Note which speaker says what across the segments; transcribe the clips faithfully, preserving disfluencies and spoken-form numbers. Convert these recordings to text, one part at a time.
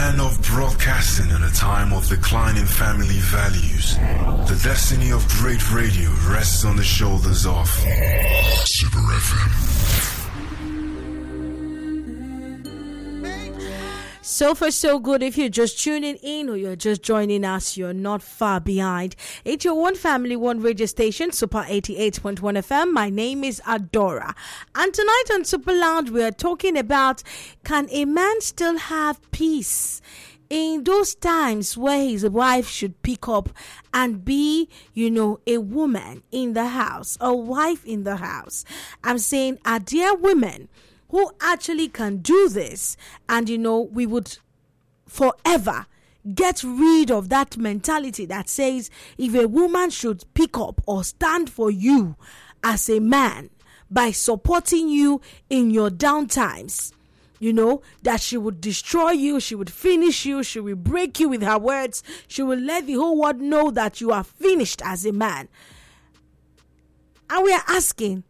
Speaker 1: land of broadcasting in a time of declining family values, the destiny of great radio rests on the shoulders of Super F M.
Speaker 2: So far, so good. If you're just tuning in or you're just joining us, you're not far behind. It's your one family, one radio station, Super eighty-eight point one F M. My name is Adora. And tonight on Super Lounge, we are talking about, can a man still have peace in those times where his wife should pick up and be, you know, a woman in the house, a wife in the house? I'm saying, are there women who actually can do this? And, you know, we would forever get rid of that mentality that says if a woman should pick up or stand for you as a man by supporting you in your downtimes, you know, that she would destroy you, she would finish you, she will break you with her words, she will let the whole world know that you are finished as a man. And we are asking,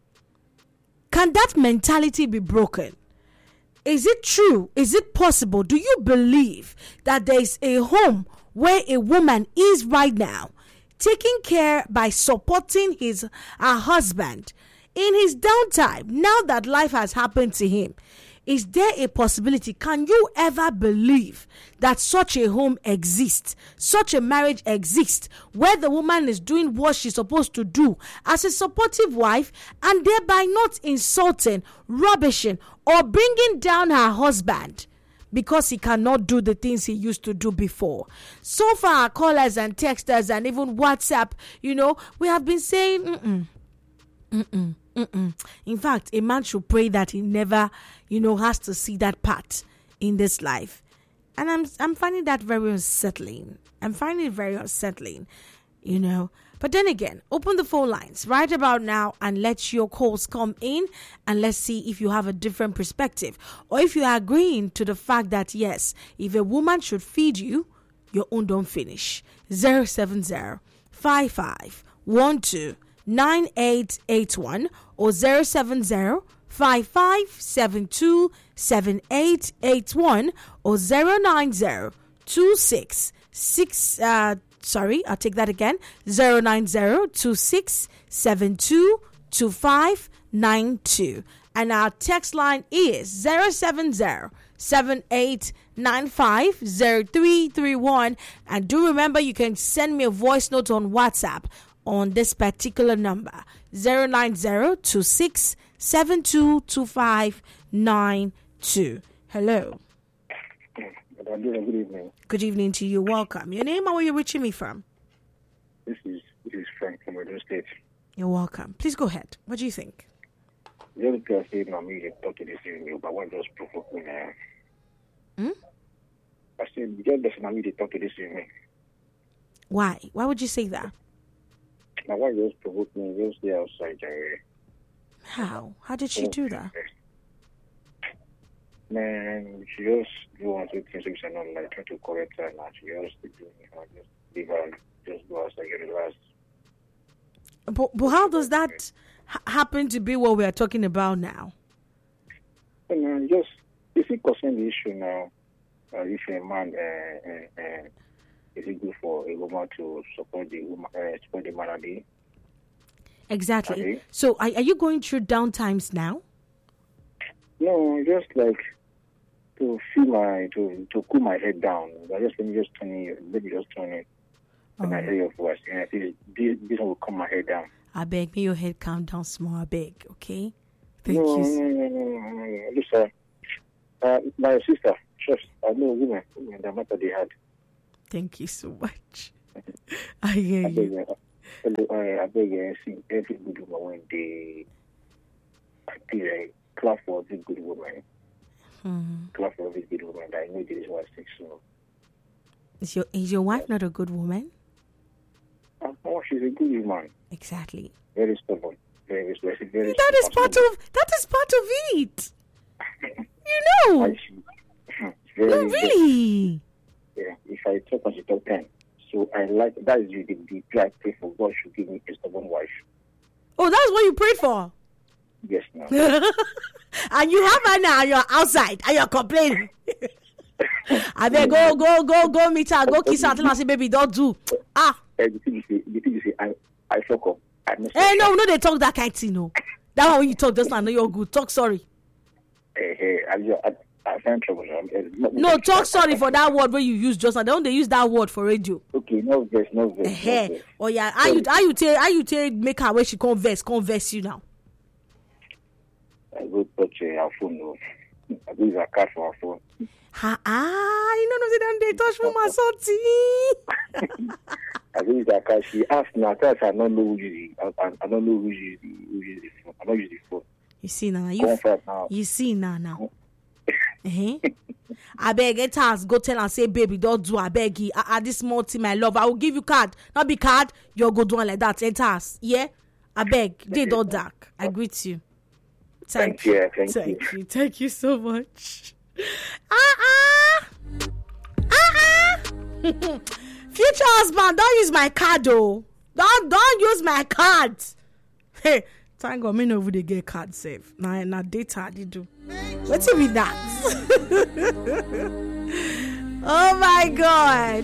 Speaker 2: can that mentality be broken? Is it true? Is it possible? Do you believe that there is a home where a woman is right now, taking care by supporting his her husband in his downtime, now that life has happened to him? Is there a possibility? Can you ever believe that such a home exists, such a marriage exists, where the woman is doing what she's supposed to do as a supportive wife and thereby not insulting, rubbishing, or bringing down her husband because he cannot do the things he used to do before? So far, our callers and texters and even WhatsApp, you know, we have been saying, mm-mm, mm-mm. Mm-mm. In fact, a man should pray that he never, you know, has to see that part in this life. And I'm I'm finding that very unsettling. I'm finding it very unsettling, you know. But then again, open the phone lines right about now and let your calls come in, and let's see if you have a different perspective, or if you are agreeing to the fact that, yes, if a woman should feed you, your own don't finish. zero seven zero, five five one two, nine eight eight one or zero seven zero, five five seven two, seven eight eight one or zero nine zero, two six six uh sorry I'll take that again zero nine zero, two six seven two, two five nine two, and our text line is zero seven zero, seven eight nine five, zero three three one. And do remember, you can send me a voice note on WhatsApp on this particular number, zero nine zero, two six seven two, two five nine two. Hello.
Speaker 3: Good evening.
Speaker 2: Good evening to you. Welcome. Your name and where you're reaching me from?
Speaker 3: This is this is Frank from Edo State.
Speaker 2: You're welcome. Please go ahead. What do you think?
Speaker 3: The other person said, "No, me talk to this evening, but one just provoked me now."
Speaker 2: Hmm?
Speaker 3: I said, "The other person me talk to this evening."
Speaker 2: Why? Why would you say that?
Speaker 3: My wife just provoked me. Just stay outside, Jerry.
Speaker 2: How? How did she do that?
Speaker 3: Man, she just do one two things which I don't like. Try to correct her, and she just do me. I just leave her, just go outside, get relaxed.
Speaker 2: But, but how does that ha- happen to be what we are talking about now?
Speaker 3: And man, just if it concern the issue now, uh, if a man, uh, uh, uh, is it good for a woman to support the woman, uh, support the man? Abi?
Speaker 2: Exactly.
Speaker 3: Abi?
Speaker 2: So, are, are you going through down times now?
Speaker 3: No, just like to feel my to to cool my head down. I just let me just turn it, maybe just turn it, and I hear your voice, and I feel this, this one will calm my head down.
Speaker 2: I beg, may your head calm down small. I beg, okay? Thank
Speaker 3: no,
Speaker 2: you.
Speaker 3: No, no, no, no, no, no. Listen, uh, my sister, just I know women, women, the matter they had.
Speaker 2: Thank you so much. I hear
Speaker 3: I beg,
Speaker 2: you.
Speaker 3: uh, I beg you, see every good woman when they, I feel like clap for every good woman.
Speaker 2: Hmm.
Speaker 3: Clap for every good woman. I know this was six. So.
Speaker 2: Is your is your wife not a good woman?
Speaker 3: Oh, she's a good woman.
Speaker 2: Exactly.
Speaker 3: Very stubborn. Very, very, very.
Speaker 2: That is part of that is part of it. You know.
Speaker 3: And she, very,
Speaker 2: No, really.
Speaker 3: Yeah. If I talk and she talk ten, so I like that is the the prayer I pray for. God should give me a stubborn wife.
Speaker 2: Oh, that's what you prayed for.
Speaker 3: Yes, now.
Speaker 2: And you have her now. You're outside and you're complaining. I beg, go, go, go, go meet her, go kiss her, tell her, say, baby, don't do. Ah.
Speaker 3: The thing you say, the thing you say, I, I fuck up. I
Speaker 2: hey, no, no, they talk that kind of thing, no. That one when you talk, just I know you're good. Talk sorry.
Speaker 3: Hey, hey, I, I, I find trouble.
Speaker 2: No, talk sorry for that word when you use just now. Don't they use that word for radio?
Speaker 3: Okay, no verse, no verse.
Speaker 2: Hey,
Speaker 3: no verse.
Speaker 2: Oh yeah, how you, how you tell, how you tell, make her when she converse, converse you now.
Speaker 3: I go touch uh, her phone. No. I go use a card for her phone.
Speaker 2: Ha ah, you know, no, they touch for my salty.
Speaker 3: I go use a card. She asked me, I don't know who use it. I, I, I don't know who use the, who use the phone. I don't use the phone.
Speaker 2: You see now, you,
Speaker 3: now.
Speaker 2: you see now, now. uh-huh. I beg, it has go tell and say, baby, don't do. I beg you. At this small team, I love. I will give you card, not be card. You'll go doing like that. It has, yeah. I beg, they don't dark. I greet you. Thank,
Speaker 3: thank you. you. Thank,
Speaker 2: thank
Speaker 3: you.
Speaker 2: you. Thank you so much. Ah ah, ah ah. Future husband, don't use my card, though. Don't don't use my card. Hey. Thank God, me know they get card save. Now, now data they do. What's it with that? Oh my God!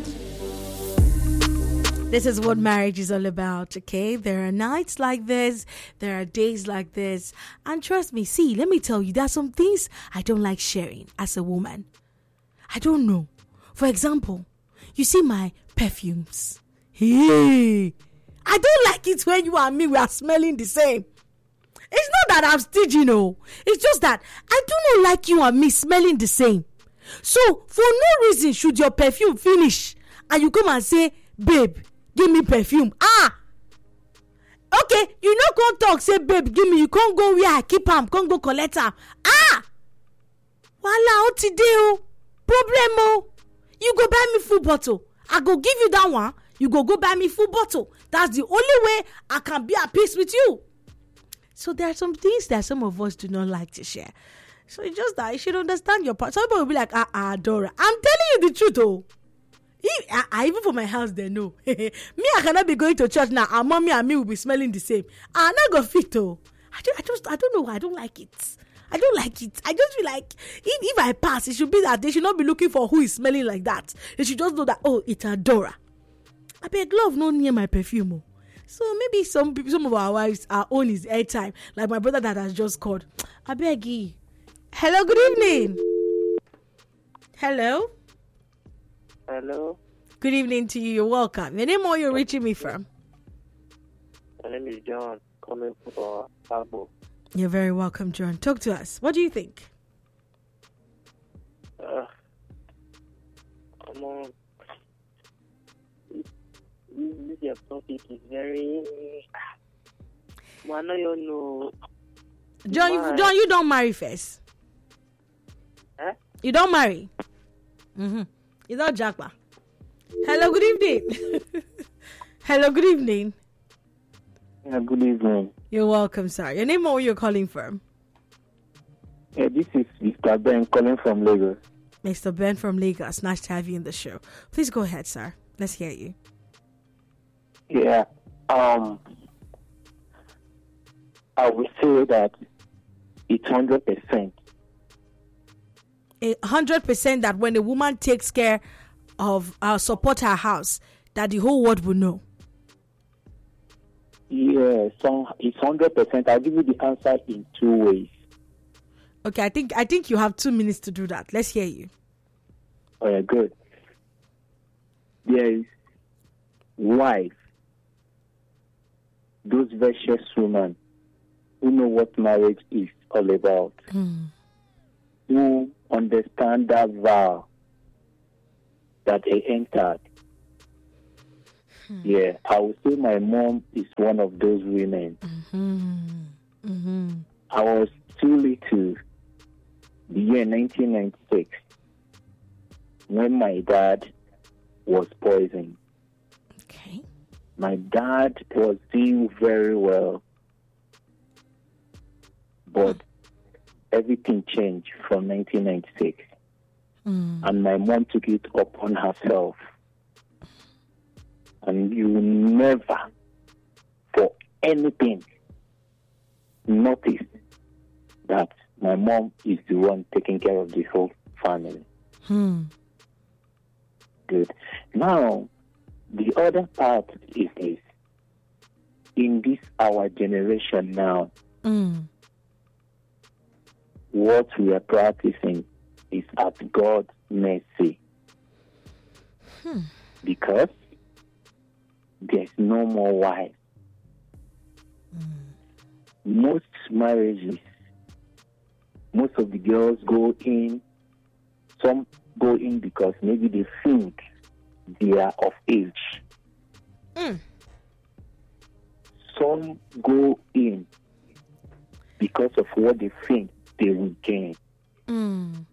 Speaker 2: This is what marriage is all about. Okay, there are nights like this, there are days like this, and trust me. See, let me tell you, there are some things I don't like sharing as a woman. I don't know. For example, you see my perfumes. Hey, I don't like it when you and me we are smelling the same. It's not that I'm stingy, no. It's just that I do not like you and me smelling the same. So, for no reason should your perfume finish and you come and say, babe, give me perfume. Ah! Okay, you no go talk, say, babe, give me. You can't go where I keep am, can't go collect am. Ah! Wala, what today, oh? Problem, oh? You go buy me full bottle. I go give you that one. You go go buy me full bottle. That's the only way I can be at peace with you. So there are some things that some of us do not like to share. So it's just that you should understand your part. Some people will be like, ah, ah, Dora. I'm telling you the truth, oh. If, I, I, even for my house, they know. Me, I cannot be going to church now. And mommy and me will be smelling the same. I'm not going to fit, oh. I, just, I just, I don't know why I don't like it. I don't like it. I just feel like if, if I pass, it should be that they should not be looking for who is smelling like that. They should just know that, oh, it's a Dora. I beg, love no near my perfume, oh. So maybe some people, some of our wives, our own is airtime. Like my brother that has just called. I beg you. Hello, good evening. Hello.
Speaker 4: Hello.
Speaker 2: Good evening to you. You're welcome. Your name or you're reaching me from?
Speaker 4: My name is John, coming from Agbo.
Speaker 2: You're very welcome, John. Talk to us. What do you think?
Speaker 4: Uh, I'm on. This your topic is very. I know you know.
Speaker 2: John, you, John, you don't marry first.
Speaker 4: Huh?
Speaker 2: You don't marry. Mm-hmm. You don't jackpot. Hello, good evening. Hello, good evening.
Speaker 3: Yeah, good evening.
Speaker 2: You're welcome, sir. Your name or where you're calling from?
Speaker 3: Yeah, this is Mister Ben calling from Lagos.
Speaker 2: Mister Ben from Lagos. Nice to have you in the show. Please go ahead, sir. Let's hear you.
Speaker 3: Yeah, um, I would say that it's one hundred percent.
Speaker 2: A hundred percent that when a woman takes care of, uh, support her house, that the whole world will know.
Speaker 3: Yeah, so it's one hundred percent. I'll give you the answer in two ways.
Speaker 2: Okay, I think I think you have two minutes to do that. Let's hear you.
Speaker 3: Oh, yeah, good. There is wife, those virtuous women who know what marriage is all about,
Speaker 2: Mm.
Speaker 3: who understand that vow that they entered.
Speaker 2: Hmm.
Speaker 3: Yeah, I would say my mom is one of those women.
Speaker 2: Mm-hmm. Mm-hmm.
Speaker 3: I was too little the year nineteen ninety-six when my dad was poisoned.
Speaker 2: Okay.
Speaker 3: My dad was doing very well, but everything changed from nineteen ninety-six.
Speaker 2: Mm.
Speaker 3: And my mom took it upon herself. And you never, for anything, notice that my mom is the one taking care of the whole family.
Speaker 2: Hmm.
Speaker 5: Good. Now, the other part is this. In this our generation now,
Speaker 2: Mm.
Speaker 5: what we are practicing is at God's mercy.
Speaker 2: Hmm.
Speaker 5: Because there's no more wives.
Speaker 2: Mm.
Speaker 5: Most marriages, most of the girls go in, some go in because maybe they think they are of age.
Speaker 2: Mm.
Speaker 5: Some go in because of what they think they will gain.
Speaker 2: Mm.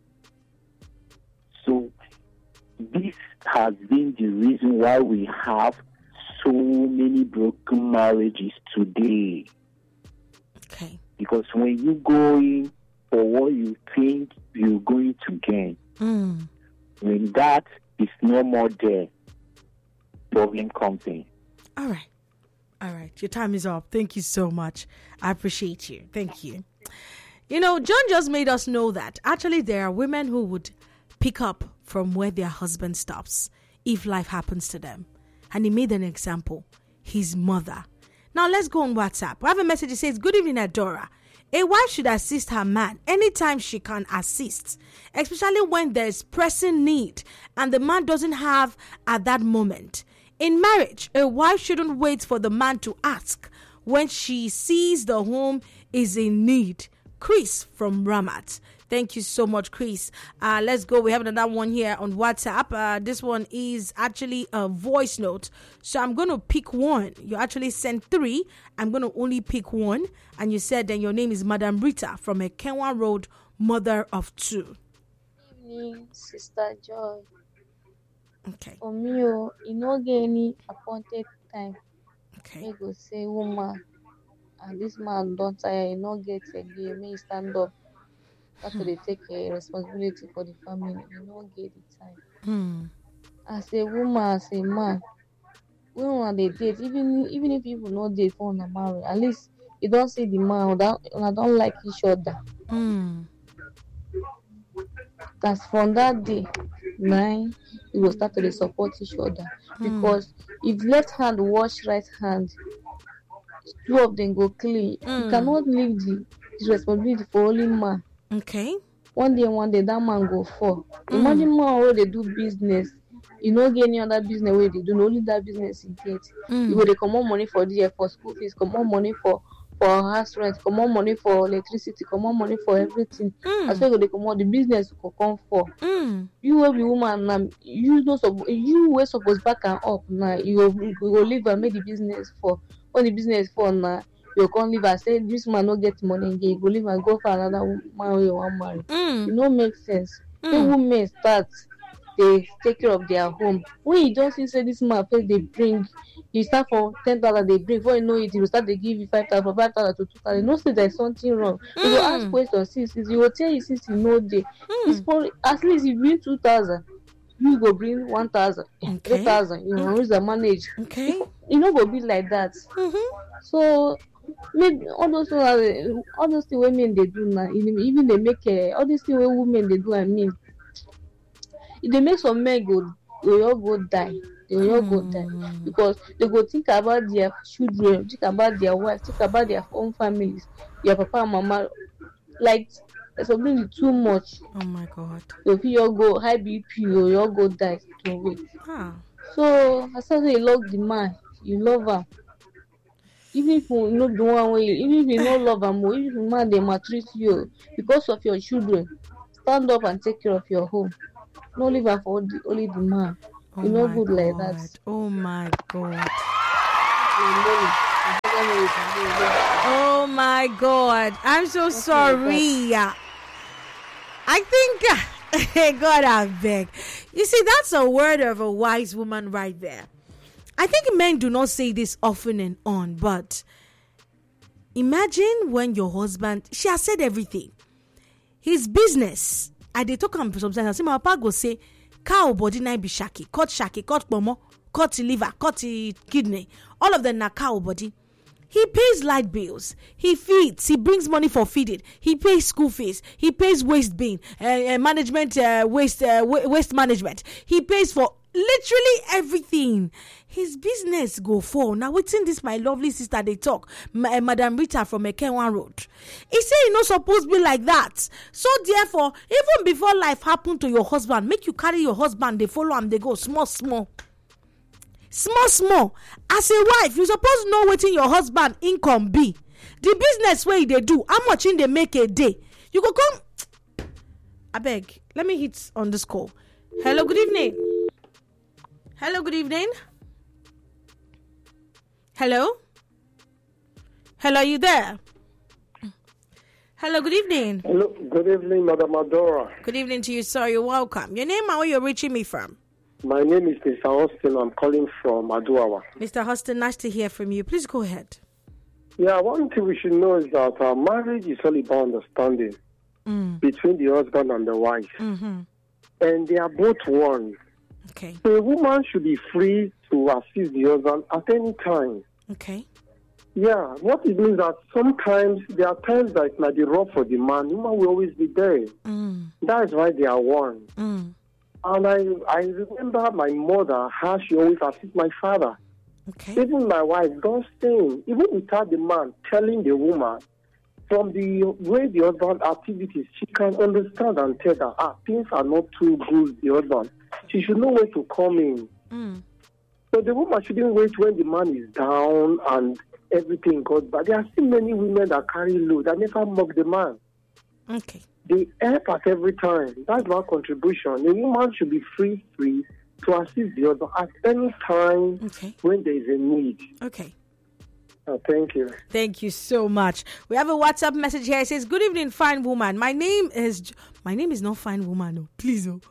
Speaker 5: So this has been the reason why we have so many broken marriages today.
Speaker 2: Okay.
Speaker 5: Because when you go in for what you think you're going to gain,
Speaker 2: Mm.
Speaker 5: when that is no more there, problem comes in.
Speaker 2: All right. All right. Your time is up. Thank you so much. I appreciate you. Thank you. You know, John just made us know that actually there are women who would pick up from where their husband stops if life happens to them. And he made an example. His mother. Now let's go on WhatsApp. We have a message that says, "Good evening, Adora. A wife should assist her man anytime she can assist, especially when there is pressing need and the man doesn't have at that moment. In marriage, a wife shouldn't wait for the man to ask when she sees the home is in need." Chris from Ramat. Thank you so much, Chris. Uh, let's go. We have another one here on WhatsApp. Uh, this one is actually a voice note. So I'm going to pick one. You actually sent three. I'm going to only pick one. And you said that your name is Madam Rita from Ekenwa Road, mother of two.
Speaker 6: Good evening, Sister Joy.
Speaker 2: Okay.
Speaker 6: For me, oh, you no get any appointed time.
Speaker 2: Okay.
Speaker 6: Make go say woman, and this man don't tire, you no get again. May stand up. That's why they take a responsibility for the family. You no get the time.
Speaker 2: Hmm.
Speaker 6: As a woman, as a man, when una dey date, even even if people no date for una marry, at least you don't see the man or that una don't like each other.
Speaker 2: Hmm.
Speaker 6: That's from that day, nine, you will start to dey support each other. Because if left hand wash right hand, two of them go clean.
Speaker 2: Mm.
Speaker 6: You cannot leave the, the responsibility for only man.
Speaker 2: Okay.
Speaker 6: One day, one day, that man go fall. Imagine man wey dey do business, you no get any other business wey dey do, na only that business you get.
Speaker 2: Mm.
Speaker 6: You go dey comot money for there for school fees, comot money for for house rent, comot money for electricity, comot money for everything.
Speaker 2: Mm.
Speaker 6: As well go dey comot, the business go come fall.
Speaker 2: Mm.
Speaker 6: You wey be woman now, you no suppose, you wey suppose back am up now, you go you go leave am make the business fall. When the business fall now, you go come leave am say this man no get money again. You go leave am go for another man wey you wan marry.
Speaker 2: Mm.
Speaker 6: E no make sense.
Speaker 2: Mm.
Speaker 6: Make women start dey take care of their home. When you don see say this man first dey bring, you start from ten thousand dey bring, before you know it, he will start dey give you five thousand, from five thousand to two thousand. You know say there is something wrong. You go ask
Speaker 2: Mm.
Speaker 6: question since since you go tell you since you no dey.
Speaker 2: Mm.
Speaker 6: It's for at least you bring two thousand, you go bring one thousand,
Speaker 2: Okay.
Speaker 6: three thousand. You know, use the manage.
Speaker 2: Okay.
Speaker 6: E no go be like that.
Speaker 2: Mm-hmm.
Speaker 6: So make all those things, uh, all those things women they do now, even even they make uh, all these things wey women they do. I mean, if they make some men go, they all go die. They will all go die because they go think about their children, think about their wife, think about their own families, their papa and mama. Like something too much.
Speaker 2: Oh my God.
Speaker 6: So if you all go high B P, you all go die to wait.
Speaker 2: Ah.
Speaker 6: So as long as you love the man, you love him. Even if you know the one way, even if you don't love him, even if the man they maltreat you because of your children, stand up and take care of your home. No leave her for the, only the man.
Speaker 2: Oh
Speaker 6: You know
Speaker 2: my
Speaker 6: good
Speaker 2: God.
Speaker 6: like that.
Speaker 2: Oh my God.
Speaker 6: You
Speaker 2: Oh my God. I'm so sorry. I think God I beg. You see, that's a word of a wise woman right there. I think men do not say this often and on, but imagine when your husband, she has said everything. His business, I dey talk am sometimes. I see my papa go say, cow body na be shaki, cut shaki, cut pomo, cut liver, cut kidney. All of them na cow body. He pays light bills. He feeds. He brings money for feeding. He pays school fees. He pays waste bin, uh, uh, management, uh, waste, uh, waste management. He pays for literally everything. His business go fall. Now, waiting this my lovely sister they talk, Ma- uh, Madam Rita from Ekenwan Road. He say it not supposed to be like that. So therefore, even before life happen to your husband, make you carry your husband, they follow him, they go small, small. Small, small. As a wife, you supposed to know what your husband income be. The business way they do, how much in they make a day. You go come. I beg, let me hit on this call. Hello, good evening. Hello, good evening. Hello? Hello, are you there? Hello, good evening.
Speaker 7: Hello, good evening, Madam Adora.
Speaker 2: Good evening to you, sir. You're welcome. Your name and where you're reaching me from?
Speaker 7: My name is Mister Austin. I'm calling from Aduawa.
Speaker 2: Mister Austin, nice to hear from you. Please go ahead.
Speaker 7: Yeah, one thing we should know is that uh, marriage is all about understanding
Speaker 2: Mm.
Speaker 7: between the husband and the wife.
Speaker 2: Mm-hmm.
Speaker 7: And they are both one.
Speaker 2: Okay.
Speaker 7: So a woman should be free to assist the husband at any time.
Speaker 2: Okay.
Speaker 7: Yeah, what it means that sometimes there are times that it might be rough for the man. The woman will always be there.
Speaker 2: Mm.
Speaker 7: That is why they are one.
Speaker 2: Mm.
Speaker 7: And I, I remember my mother, how she always assists my father.
Speaker 2: Okay.
Speaker 7: Even my wife, don't saying, even without the man telling the woman, from the way the husband activities, she can understand and tell that ah, things are not too good, the husband. She should know where to come in.
Speaker 2: Mm.
Speaker 7: So the woman shouldn't wait when the man is down and everything goes bad. There are still many women that carry load that never mock the man.
Speaker 2: Okay.
Speaker 7: They help at every time. That's my contribution. The woman should be free, free to assist the other at any time
Speaker 2: Okay.
Speaker 7: when there is a need.
Speaker 2: Okay.
Speaker 7: Uh, thank you.
Speaker 2: Thank you so much. We have a WhatsApp message here. It says, "Good evening, fine woman. My name is J- my name is not fine woman. No, please, oh.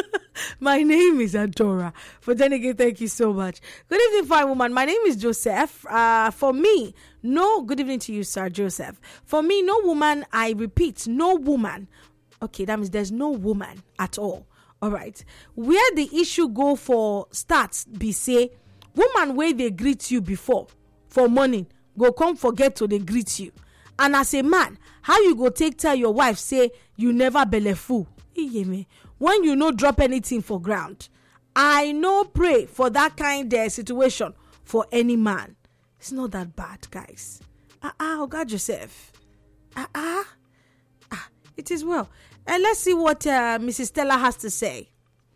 Speaker 2: My name is Adora. But then again, thank you so much. Good evening, fine woman. My name is Joseph. Uh, for me, no. Good evening to you, sir, Joseph. For me, no woman. I repeat, no woman. Okay, that means there's no woman at all. All right. Where the issue go for starts be say, woman where they greet you before for morning go come forget to they greet you, and as a man, how you go take tell your wife say you never belle full? When you no drop anything for ground. I no pray for that kind of situation for any man. It's not that bad, guys. Ah ah, oh God, Joseph. Ah ah, ah. It is well. And let's see what uh, Missus Stella has to say.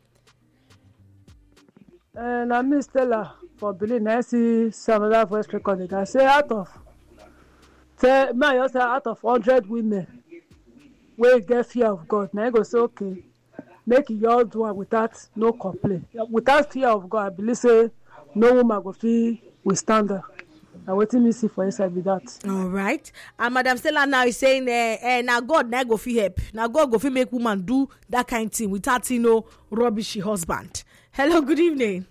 Speaker 8: And I Miss Stella for Berlin. I see some other voice recording. I say out of, say, man, you say out of hundred women, we get fear of God. Now I go say okay, make you all do it without no complaint, without fear of God. I believe say no woman go feel withstand her. I waiting me see for inside with that.
Speaker 2: All right. And Madam Stella now is saying, eh, eh, now God now go fi help. Now God go fi make woman do that kind of thing without you know rubbishy husband. Hello, good evening.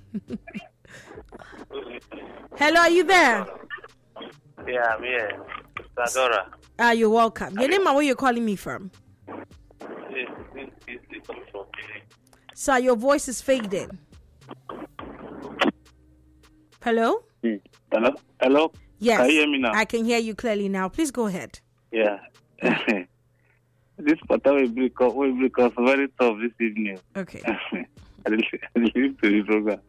Speaker 2: Hello, are you there?
Speaker 9: Yeah, I'm here. Sadora.
Speaker 2: Ah, you're welcome. Your name and where you're calling me from?
Speaker 9: This, this, this is coming from Benin.
Speaker 2: Sir, your voice is fading. Hello?
Speaker 9: Mm. Hello? Hello?
Speaker 2: Yes.
Speaker 9: Can you hear me now?
Speaker 2: I can hear you clearly now. Please go ahead.
Speaker 9: Yeah. This pattern will break up, will break us very tough this evening.
Speaker 2: Okay.
Speaker 9: I listen to the program.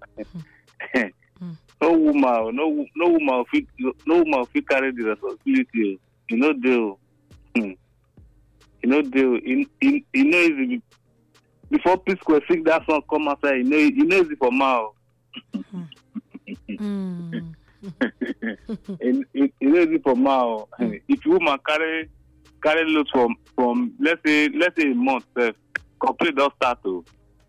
Speaker 9: No woman, no no woman, fit, no woman fit carry the responsibility. You know deal. You know deal. You, you, you know easy. Before P Square Six that song come outside, you know you know easy for mouth.
Speaker 2: Mm.
Speaker 9: you, you, you know easy for mouth. If you woman carry carry load from from let's say let's say a month, uh, complete don't start to.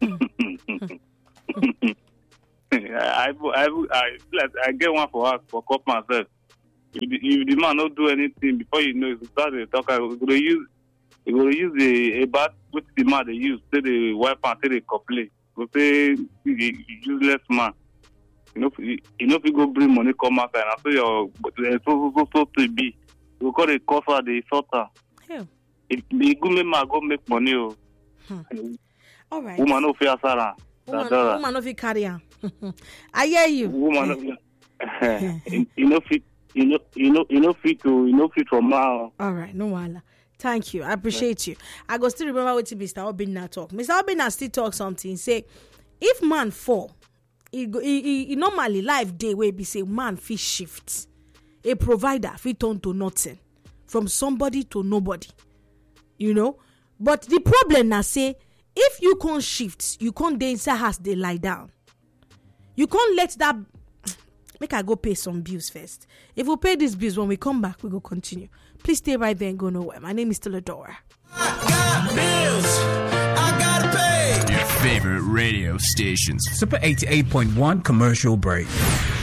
Speaker 9: I, I, I, I, I get one for us for cup myself. If the, if the man don't do anything before you know, it start to talk. We're gonna use, we're gonna use a, a bat which the man they use. Say the wipe and say they complain. We say the useless man. You know, you know if you go bring money come out and after your so so so so to be, we call it cost her the sorter.
Speaker 2: Yeah.
Speaker 9: If the good man go make money, oh.
Speaker 2: Hmm. All right.
Speaker 9: Woman no fear Sarah.
Speaker 2: Woman, woman no fit carry am. I hear you.
Speaker 9: Woman, you know fit, you know, you know, you know fit to, you know fit from now.
Speaker 2: All right, no wala. Thank you. I appreciate you. I go still remember what Mister Obinna talk. Mister Obinna still talk something. Say, if man fall, He, he, he normally life day where be say man fit shift. A provider fit turn to nothing. From somebody to nobody. You know? But the problem now say, if you can't shift, you can't dey inside house they lie down. You can't let that. Make I go pay some bills first. If we pay these bills, when we come back, we go continue. Please stay right there and go nowhere. My name is Teledora.
Speaker 10: I got bills. I gotta pay. Your favorite radio stations.
Speaker 11: Super eighty-eight point one commercial break.